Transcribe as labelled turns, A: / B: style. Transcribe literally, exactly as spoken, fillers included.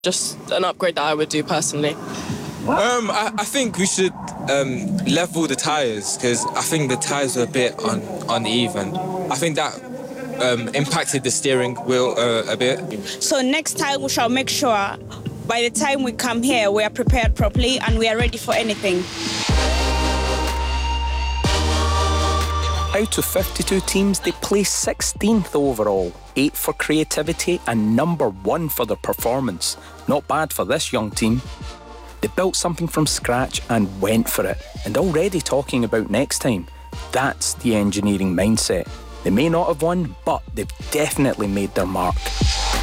A: Just an upgrade that I would do personally.
B: Um, I, I think we should um, level the tyres because I think the tyres are a bit un, uneven. I think that um, impacted the steering wheel uh, a bit.
C: So next time we shall make sure by the time we come here we are prepared properly and we are ready for anything.
D: Out of fifty-two teams, they placed sixteenth overall, eighth for creativity and number one for their performance. Not bad for this young team. They built something from scratch and went for it, and already talking about next time. That's the engineering mindset. They may not have won, but they've definitely made their mark.